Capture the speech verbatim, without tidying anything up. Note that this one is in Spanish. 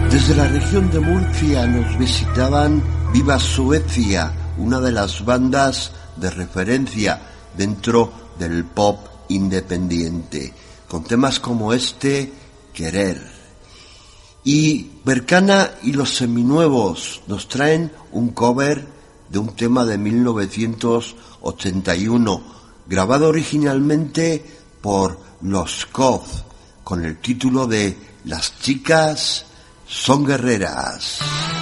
Desde la región de Murcia nos visitaban Viva Suecia, una de las bandas de referencia dentro del pop independiente, con temas como este, Querer. Y Bercana y los Seminuevos nos traen un cover de un tema de mil novecientos ochenta y uno, grabado originalmente por Los Coz, con el título de Las chicas son guerreras.